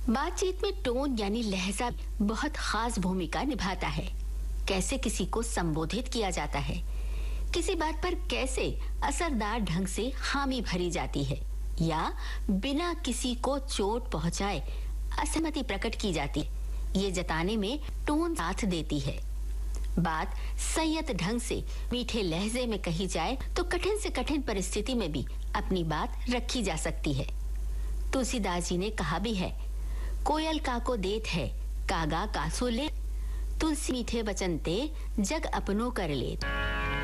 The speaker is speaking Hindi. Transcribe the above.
बातचीत में टोन यानी लहजा बहुत खास भूमिका निभाता है। कैसे किसी को संबोधित किया जाता है, किसी बात पर कैसे असरदार ढंग से हामी भरी जाती है या बिना किसी को चोट पहुंचाए असहमति प्रकट की जाती है, ये जताने में टोन साथ देती है। बात संयत ढंग से मीठे लहजे में कही जाए तो कठिन से कठिन परिस्थिति में भी अपनी बात रखी जा सकती है। तुलसीदास जी ने कहा भी है, कोयल काको देत है, कागा कासो ले, तुलसी मीठे वचन ते जग अपनो कर ले।